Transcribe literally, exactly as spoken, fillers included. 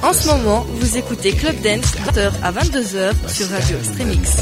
En ce moment, vous écoutez Club Dance vingt heures à vingt-deux heures sur Radio Extremix.